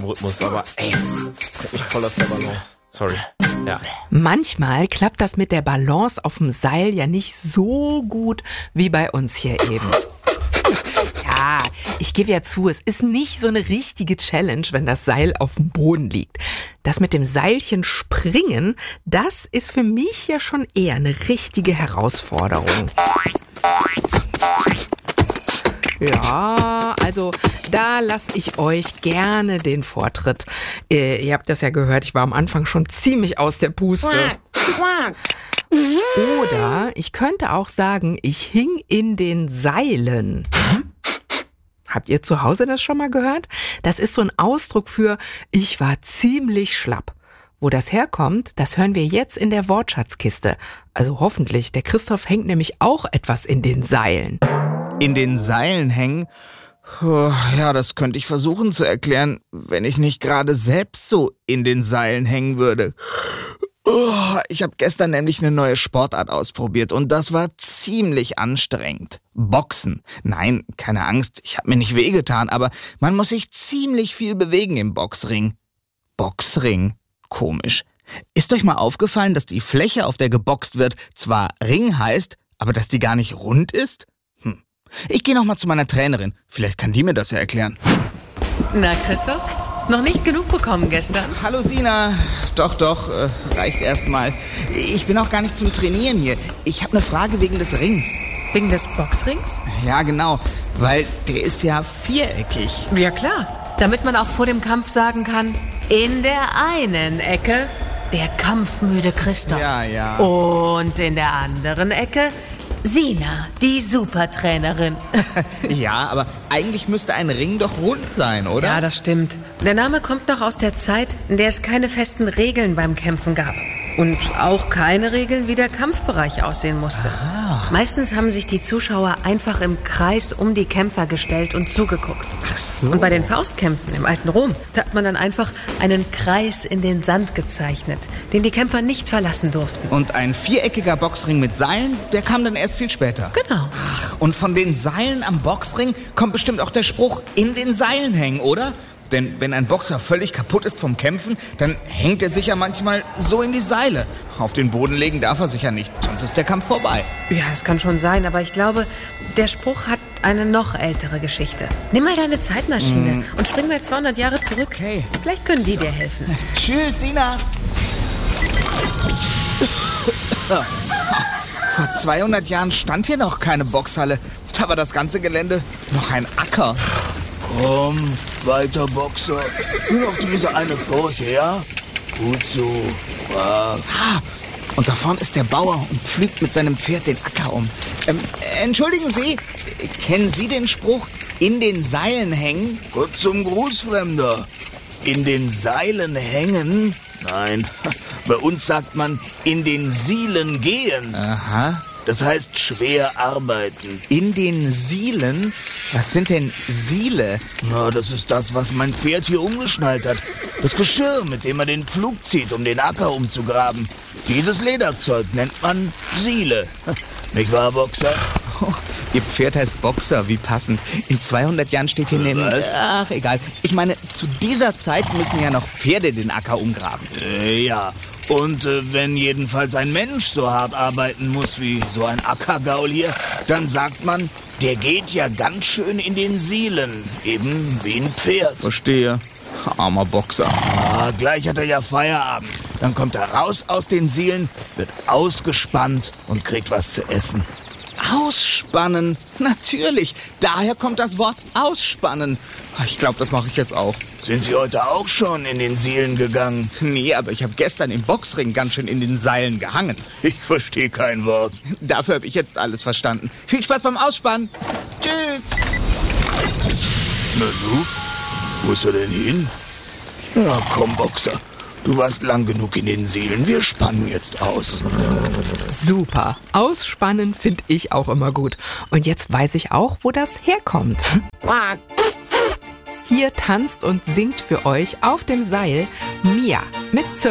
Rhythmus, aber ey, das bringt mich voll aus der Balance. Sorry. Ja. Manchmal klappt das mit der Balance auf dem Seil ja nicht so gut wie bei uns hier eben. Ja, ich gebe ja zu, es ist nicht so eine richtige Challenge, wenn das Seil auf dem Boden liegt. Das mit dem Seilchen springen, das ist für mich ja schon eher eine richtige Herausforderung. Ja, also da lasse ich euch gerne den Vortritt. Ihr habt das ja gehört, ich war am Anfang schon ziemlich aus der Puste. Oder ich könnte auch sagen, ich hing in den Seilen. Habt ihr zu Hause das schon mal gehört? Das ist so ein Ausdruck für ich war ziemlich schlapp. Wo das herkommt, das hören wir jetzt in der Wortschatzkiste. Also hoffentlich, der Christoph hängt nämlich auch etwas in den Seilen. In den Seilen hängen? Ja, das könnte ich versuchen zu erklären, wenn ich nicht gerade selbst so in den Seilen hängen würde. Ich habe gestern nämlich eine neue Sportart ausprobiert und das war ziemlich anstrengend. Boxen. Nein, keine Angst, ich habe mir nicht wehgetan, aber man muss sich ziemlich viel bewegen im Boxring. Boxring? Komisch. Ist euch mal aufgefallen, dass die Fläche, auf der geboxt wird, zwar Ring heißt, aber dass die gar nicht rund ist? Ich gehe noch mal zu meiner Trainerin. Vielleicht kann die mir das ja erklären. Na, Christoph? Noch nicht genug bekommen gestern? Hallo Sina. Doch, reicht erstmal. Ich bin auch gar nicht zum Trainieren hier. Ich habe eine Frage wegen des Rings. Wegen des Boxrings? Ja, genau. Weil der ist ja viereckig. Ja, klar. Damit man auch vor dem Kampf sagen kann, in der einen Ecke der kampfmüde Christoph. Ja. Und in der anderen Ecke Sina, die Supertrainerin. Ja, aber eigentlich müsste ein Ring doch rund sein, oder? Ja, das stimmt. Der Name kommt noch aus der Zeit, in der es keine festen Regeln beim Kämpfen gab. Und auch keine Regeln, wie der Kampfbereich aussehen musste. Meistens haben sich die Zuschauer einfach im Kreis um die Kämpfer gestellt und zugeguckt. Ach so. Und bei den Faustkämpfen im alten Rom, da hat man dann einfach einen Kreis in den Sand gezeichnet, den die Kämpfer nicht verlassen durften. Und ein viereckiger Boxring mit Seilen, der kam dann erst viel später. Genau. Ach, und von den Seilen am Boxring kommt bestimmt auch der Spruch, in den Seilen hängen, oder? Denn wenn ein Boxer völlig kaputt ist vom Kämpfen, dann hängt er sich ja manchmal so in die Seile. Auf den Boden legen darf er sich ja nicht, sonst ist der Kampf vorbei. Ja, es kann schon sein, aber ich glaube, der Spruch hat eine noch ältere Geschichte. Nimm mal deine Zeitmaschine und spring mal 200 Jahre zurück. Okay. Vielleicht können die dir helfen. Tschüss, Sina. Vor 200 Jahren stand hier noch keine Boxhalle. Da war das ganze Gelände noch ein Acker. Komm, weiter Boxer. Nur noch diese eine Furche, ja? Gut so. Und da vorne ist der Bauer und pflügt mit seinem Pferd den Acker um. Entschuldigen Sie, kennen Sie den Spruch, in den Seilen hängen? Kurz zum Gruß, Fremder. In den Seilen hängen? Nein, bei uns sagt man, in den Sielen gehen. Aha. Das heißt schwer arbeiten. In den Sielen? Was sind denn Siele? Na, das ist das, was mein Pferd hier umgeschnallt hat. Das Geschirr, mit dem er den Pflug zieht, um den Acker umzugraben. Dieses Lederzeug nennt man Siele. Nicht wahr, Boxer? Oh, Ihr Pferd heißt Boxer, wie passend. In 200 Jahren steht hier neben... Was? Ach, egal. Ich meine, zu dieser Zeit müssen ja noch Pferde den Acker umgraben. Ja. Und wenn jedenfalls ein Mensch so hart arbeiten muss wie so ein Ackergaul hier, dann sagt man, der geht ja ganz schön in den Sielen, eben wie ein Pferd. Verstehe. Armer Boxer. Gleich hat er ja Feierabend. Dann kommt er raus aus den Sielen, wird ausgespannt und kriegt was zu essen. Ausspannen? Natürlich. Daher kommt das Wort ausspannen. Ich glaube, das mache ich jetzt auch. Sind Sie heute auch schon in den Sielen gegangen? Nee, aber ich habe gestern im Boxring ganz schön in den Seilen gehangen. Ich verstehe kein Wort. Dafür habe ich jetzt alles verstanden. Viel Spaß beim Ausspannen. Tschüss. Na du? Wo ist er denn hin? Na komm, Boxer. Du warst lang genug in den Sielen. Wir spannen jetzt aus. Super. Ausspannen finde ich auch immer gut. Und jetzt weiß ich auch, wo das herkommt. Hier tanzt und singt für euch auf dem Seil Mia mit